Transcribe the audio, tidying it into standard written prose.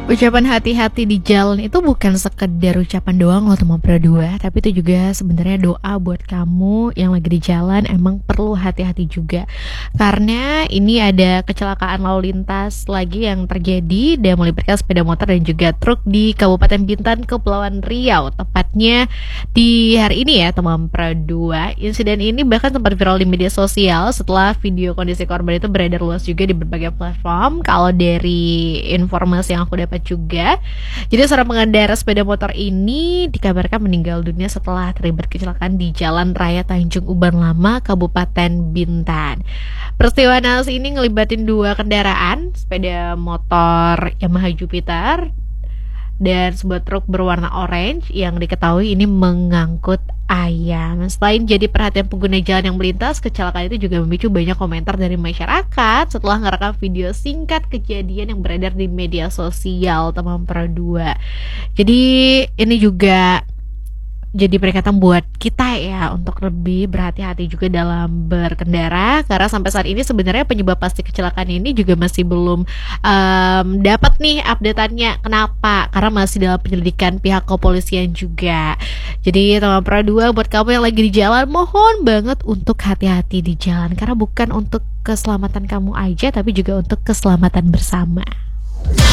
Ucapan hati-hati di jalan itu bukan sekedar ucapan doang loh teman Pro 2, tapi itu juga sebenarnya doa buat kamu yang lagi di jalan emang perlu hati-hati juga. Karena ini ada kecelakaan lalu lintas lagi yang terjadi dan melibatkan sepeda motor dan juga truk di Kabupaten Bintan, Kepulauan Riau. Tepatnya di hari ini ya teman Pro 2. Insiden ini bahkan sempat viral di media sosial setelah video kondisi korban itu beredar luas juga di berbagai platform. Kalau dari informasi yang aku dapat juga, jadi seorang pengendara sepeda motor ini dikabarkan meninggal dunia setelah terlibat kecelakaan di Jalan Raya Tanjung Uban Lama, Kabupaten Bintan. Peristiwa naas ini ngelibatin dua kendaraan, sepeda motor Yamaha Jupiter dan sebuah truk berwarna orange yang diketahui ini mengangkut ayam. Selain jadi perhatian pengguna jalan yang melintas, kecelakaan itu juga memicu banyak komentar dari masyarakat setelah ngerekam video singkat kejadian yang beredar di media sosial teman Pro 2. Jadi ini juga jadi peringatan buat kita ya untuk lebih berhati-hati juga dalam berkendara, karena sampai saat ini sebenarnya penyebab pasti kecelakaan ini juga masih belum dapat nih updateannya. Kenapa? Karena masih dalam penyelidikan pihak kepolisian juga. Jadi teman Pro 2, buat kamu yang lagi di jalan, mohon banget untuk hati-hati di jalan, karena bukan untuk keselamatan kamu aja tapi juga untuk keselamatan bersama.